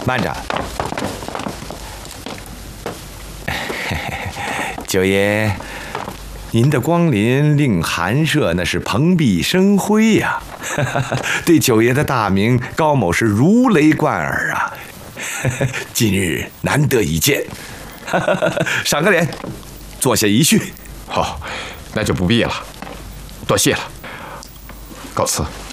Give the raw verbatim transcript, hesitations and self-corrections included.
慢着。九爷，您的光临令寒舍那是蓬荜生辉呀、啊，对九爷的大名高某是如雷贯耳啊。今日难得一见，赏个脸，坐下一叙。 好，那就不必了，多谢了，告辞。